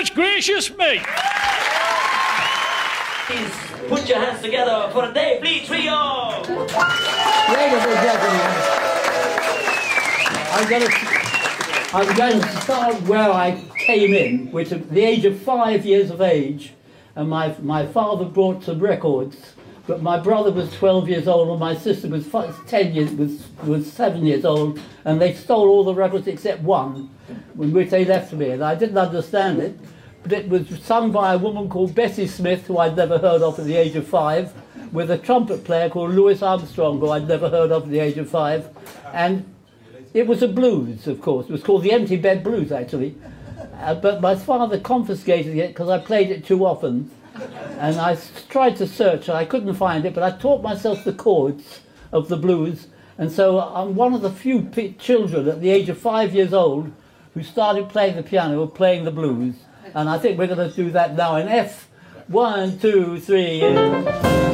Goodness gracious me! Please put your hands together for a Dave Lee Trio! Ladies and gentlemen, I'm going to start where I came in, which at the age of 5 years of age, and my father brought some records, but my brother was 12 years old and my sister was 7 years old, and they stole all the records except one, which they left to me, and I didn't understand it, but it was sung by a woman called Bessie Smith, who I'd never heard of at the age of 5, with a trumpet player called Louis Armstrong, who I'd never heard of at the age of 5, and it was a blues, of course. It was called the Empty Bed Blues, actually. But my father confiscated it because I played it too often. And I tried to search, and I couldn't find it, but I taught myself the chords of the blues. And so I'm one of the few children at the age of 5 years old who started playing the piano, playing the blues. And I think we're going to do that now in F. 1, 2, 3.